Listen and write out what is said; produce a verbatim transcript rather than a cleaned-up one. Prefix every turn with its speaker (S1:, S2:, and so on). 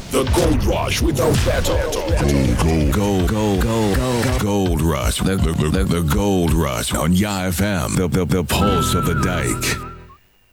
S1: The Gold Rush without battle.
S2: Gold, gold, gold, gold, gold, gold rush. The, the, the, the Gold Rush on Y F M. The, the, the pulse of the dike.